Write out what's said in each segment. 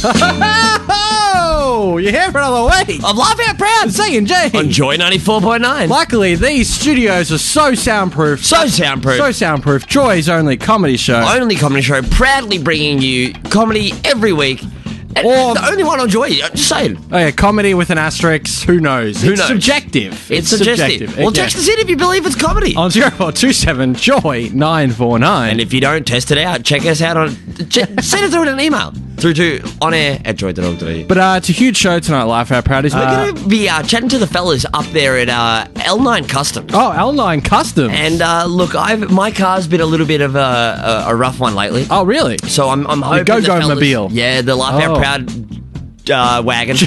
Oh, you're here for another week. I'm Laugh Out Proud. C and J. On Joy 94.9. Luckily, these studios are so soundproof. So soundproof. So soundproof. Joy's only comedy show. Only comedy show, proudly bringing you comedy every week. And Or- the only one on Joy. Just saying. Oh, yeah, comedy with an asterisk. Who knows? Who It's knows? subjective. It's suggestive. Well, Yeah. text us in if you believe it's comedy. On 0427 Joy 949. And if you don't test it out, check us out on. Send it through an email through to onair@joy.org.au. But it's a huge show tonight, Laugh Out Proud. We're going to be chatting to the fellas up there at L9 Customs. Oh, L9 Customs. And look, my car's been a little bit of a rough one lately. Oh, really? So I'm hoping Go-Go the fellas- Mobile. Yeah, the Laugh Out Oh. Proud wagon.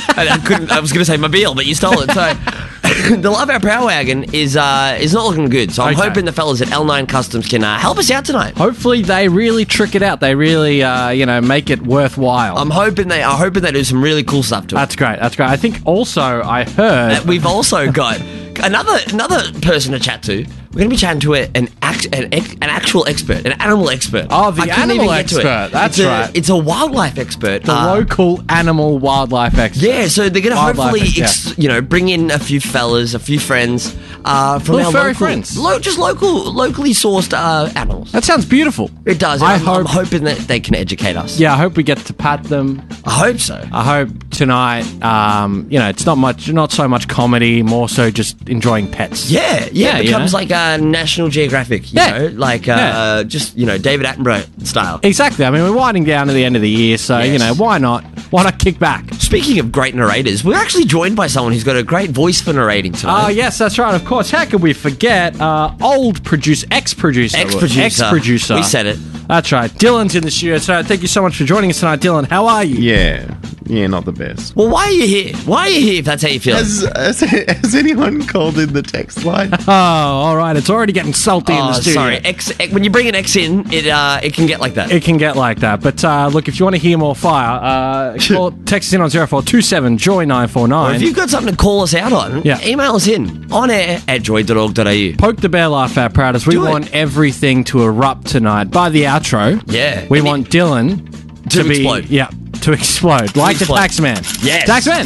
I was going to say mobile, but you stole it. So the Laugh Out Proud wagon is not looking good. So I'm Okay. hoping the fellas at L9 Customs can help us out tonight. Hopefully they really trick it out. They really, make it worthwhile. I'm hoping they do some really cool stuff to it. That's great. That's great. I think also I heard... We've also got another person to chat to. We're going to be chatting to an actual expert, an animal expert. Oh, the I couldn't animal even get to it. expert. That's It's right. It's a wildlife expert. the local animal wildlife expert. Yeah, so they're going to Wildlife hopefully, expert. bring in a few fellas, a few friends from Little our furry local, friends. locally sourced animals. That sounds beautiful. It does. I I'm hope- hoping that they can educate us. Yeah, I hope we get to pat them. I hope so. I hope tonight, it's not so much comedy, more so just enjoying pets. Yeah, Yeah, it you becomes know. like National Geographic, Yeah. Yeah. just David Attenborough style. Exactly. I mean, we're winding down to the end of the year, so, Yes. why not? Why not kick back? Speaking of great narrators, we're actually joined by someone who's got a great voice for narrating tonight. Oh, yes, that's right. Of course. How could we forget ex-producer. Ex-producer. We said it. That's right. Dylan's in the studio tonight. Thank you so much for joining us tonight, Dylan. How are you? Yeah, not the best. Well, why are you here? Why are you here if that's how you feel? Has anyone called in the text line? Oh, all right. It's already getting salty in the studio. Sorry. When you bring an X in, it can get like that. It can get like that. But look, if you want to hear more fire, text us in on 0427 Joy 949. If you've got something to call us out on, Yeah. email us in onair@joy.org.au. Poke the bear, Laugh Out Proud, as we Do it. want everything to erupt tonight. By the outro, Yeah. we want Dylan To be explode. Yeah, to explode. Like explode. the Taxman. Yes. Taxman!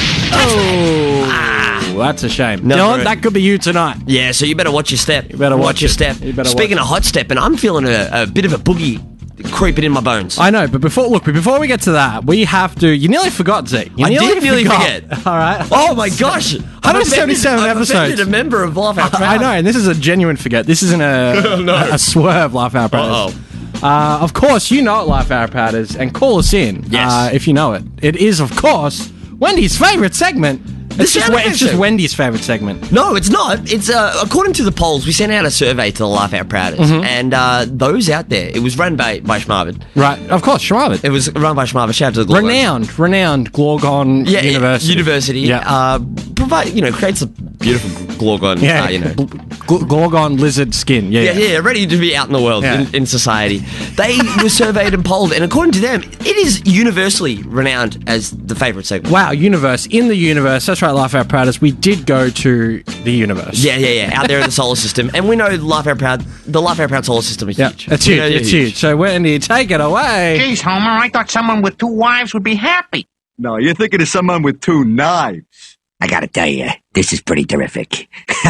Oh, that's a shame. No, Dylan, bro. that could be you tonight. Yeah, so you better watch your step. You better watch your it. step. You better Speaking watch of hot step, and I'm feeling a bit of a boogie creeping in my bones. I know, but before we get to that, we have to... You nearly forgot, Zeke. You I did nearly forgot. forget. All right. Oh my gosh! 177 I've episodes. offended a member of Laugh Out Proud. I know, and this is a genuine forget. This isn't a swerve, Laugh Out Proud. Of course, you know what Laugh Out Proud is, and call us in if you know it. It is, of course, Wendy's favourite segment. It's just Wendy's favourite segment. No, it's not. It's according to the polls, we sent out a survey to the Laugh Out Prouders, and those out there, it was run by Schmarvin. Right, of course, Schmarvin. It was run by Schmarvin. Shout out to the Glorgons. Renowned Glorgon University. Yeah. Creates a beautiful Glorgon. Glorgon lizard skin. Yeah, ready to be out in the world, Yeah. in society. They were surveyed and polled, and according to them, it is universally renowned as the favourite segment. Wow, universe. In the universe. That's right, Laugh Out Prouders. We did go to the universe. Yeah. Out there in the solar system. And we know the Laugh Out Proud solar system is huge. It's We huge. know they're It's huge. So, Wendy, take it away. Geez, Homer, I thought someone with 2 wives would be happy. No, you're thinking of someone with 2 knives. I gotta tell you, this is pretty terrific.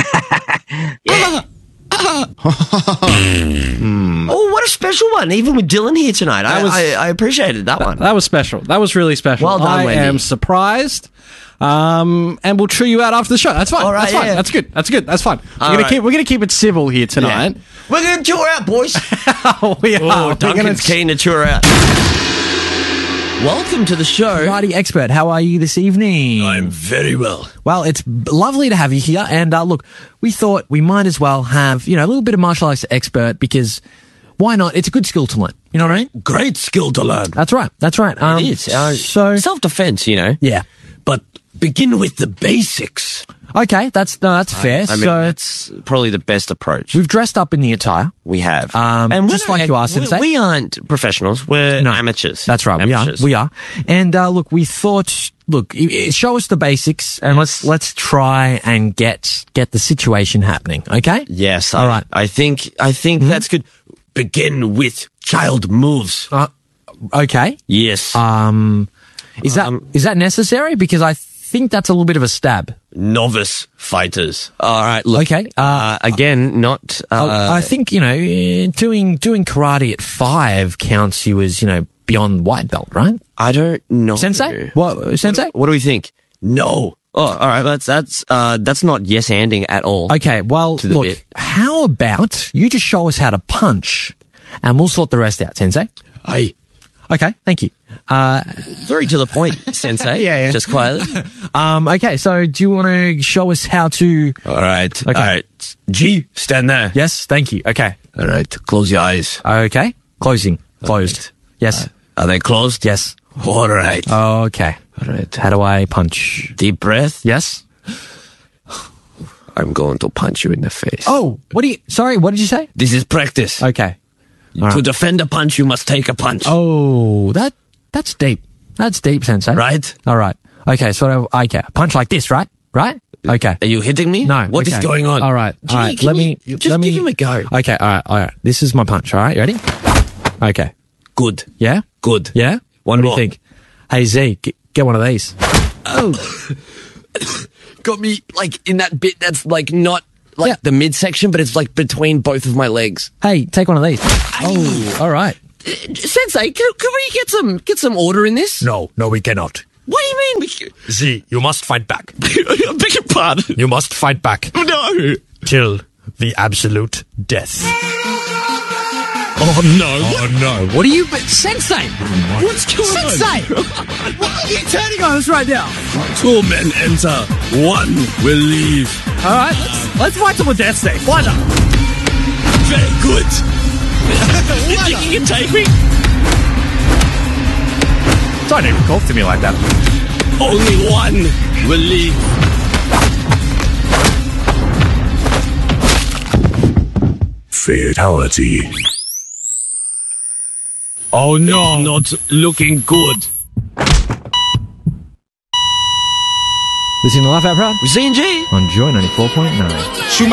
Oh, what a special one. Even with Dylan here tonight. I appreciated that one. That was special. That was really special. Well done, I Wendy. am surprised. And we'll chew you out after the show. That's fine. All right, That's fine. yeah. That's good. That's good. That's fine. All We're right. gonna keep it civil here tonight. We're going to tour out, boys. We are. Oh, We're Duncan's keen to tour out. Welcome to the show. Righty expert, how are you this evening? I'm very well. Well, it's lovely to have you here. And look, we thought we might as well have, a little bit of martial arts expert because why not? It's a good skill to learn. You know what I mean? Great skill to learn. That's right. That's right. It is. So, Self-defense, yeah. But begin with the basics. Okay, that's fair. I mean, so it's probably the best approach. we've dressed up in the attire. We have. And just like you are, Sensei. We aren't professionals. We're amateurs. That's right. Amateurs. We are. And look, we thought, show us the basics and let's try and get the situation happening. Okay? Yes. All right. I think that's good. Begin with child moves. Okay. Yes. Is that necessary? Because I think that's a little bit of a stab. Novice fighters. All right. Look. Okay. Again, not. I think, you know, doing karate at 5 counts you as, you know, beyond white belt, right? I don't know. Sensei? What, Sensei? What do we think? No. Oh, all right. That's not yes-anding at all. Okay, well, To the look, bit. how about you just show us how to punch and we'll sort the rest out, Sensei? Hey. Okay, thank you. Very to the point, Sensei. Yeah. Just quietly. Okay, so do you want to show us how to... All right. Okay. All right. G, stand there. Yes, thank you. Okay. All right. Close your eyes. Okay. Closing. Closed. Yes. Are they closed? Yes. All right. Okay. All right. How do I punch? Deep breath. Yes. I'm going to punch you in the face. Oh, what did you say? This is practice. Okay. To defend a punch, you must take a punch. Oh, that's deep. That's deep, Sensei. Right? All right. Okay, so punch like this, right? Right? Okay. Are you hitting me? No. What is okay. going on? All right. Gee, All right. give him a go. Okay. All right. This is my punch. All right. You ready? Okay. Good. Yeah? Good. Yeah? One what more. do you think? Hey, Z, get one of these. Oh. Got me, like, in that bit that's, like, not, like, the midsection, but it's, like, between both of my legs. Hey, take one of these. Oh, all right. Sensei, can we get some order in this? No, we cannot. What do you mean? Z, you must fight back. I beg your pardon. You must fight back. No. Till the absolute death. Oh, no. Oh, no. What are you... Sensei! What's going on? Sensei! What are you turning on us right now? 2 men enter. 1 will leave. All right, let's fight till the death stage. Why not? Very good. You think you can take me? Don't even talk to me like that. Only 1 will leave. Fatality. Oh no, not looking good. This is the Laugh Out Proud Z&G. on Joy 94.9.